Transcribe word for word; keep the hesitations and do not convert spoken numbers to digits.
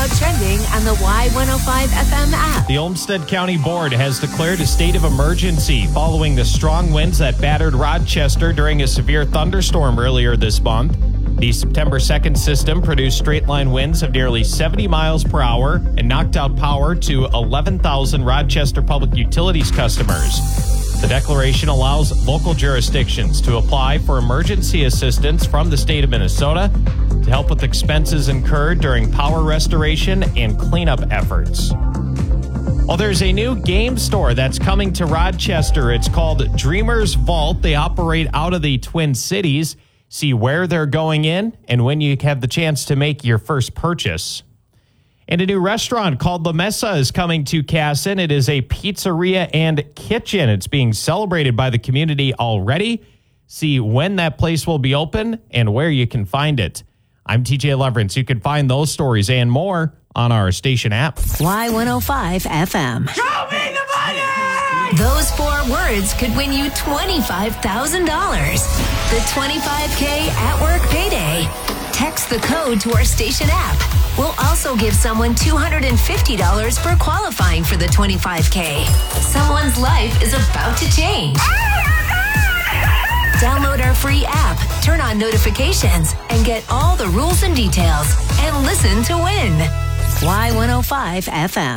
what's trending on the Y one oh five F M app. The Olmsted County Board has declared a state of emergency following the strong winds that battered Rochester during a severe thunderstorm earlier this month. The September second system produced straight-line winds of nearly seventy miles per hour and knocked out power to eleven thousand Rochester Public Utilities customers. The declaration allows local jurisdictions to apply for emergency assistance from the state of Minnesota to help with expenses incurred during power restoration and cleanup efforts. Well, there's a new game store that's coming to Rochester. It's called Dreamers Vault. They operate out of the Twin Cities. See where they're going in and when you have the chance to make your first purchase. And a new restaurant called La Mesa is coming to Casson. It is a pizzeria and kitchen. It's being celebrated by the community already. See when that place will be open and where you can find it. I'm T J Leverance. You can find those stories and more on our station app. Y one oh five F M. Show me the money! Those four words could win you twenty-five thousand dollars. The twenty-five K at work payday. Text the code to our station app. We'll also give someone two hundred fifty dollars for qualifying for the twenty-five K. Someone's life is about to change. Download our free app, turn on notifications, and get all the rules and details. And listen to win. Y one oh five F M.